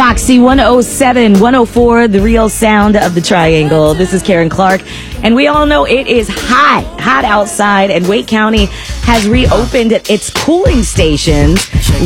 Foxy 107, 104, the real sound of the triangle. This is Karen Clark, and we all know it is hot outside, and Wake County has reopened its cooling stations